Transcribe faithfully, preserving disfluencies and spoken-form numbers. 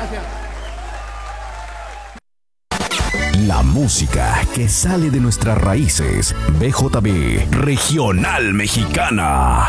gracias. La música que sale de nuestras raíces. B J B Regional Mexicana.